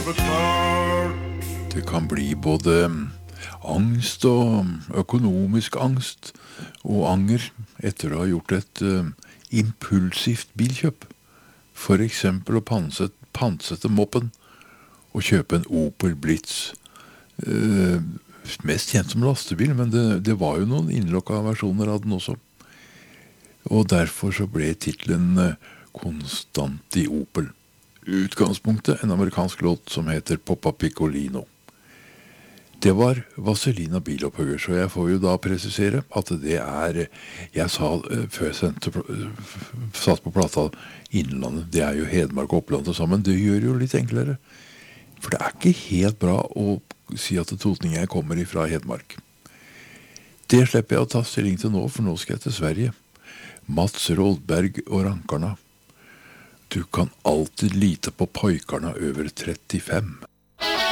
betalt. Det kan bli både angst og økonomisk angst og anger etter å ha gjort et impulsivt bilkjøp. For eksempel å pansette moppen og kjøpe en Opel Blitz. Mest kjent som lastebil, men det var jo noen innlokka versjoner av den også. Og derfor så ble titlen Konstant i Opel. Utgangspunktet en amerikansk låt som heter Poppa Piccolino. Det var Vazelina Bilopphøgger, så jeg får jo da presisere at det jeg sa før jeg satt på plata Innlandet, det er jo Hedmark og Oppland til sammen. Det gjør jo litt enklere. For det er ikke helt bra å si at Totningen kommer ifra Hedmark. Det slipper jeg å ta stilling til nå, for nå skal jeg til Sverige. Mats Rådberg og Rankarna. Du kan alltid lite på pojkarna over 35.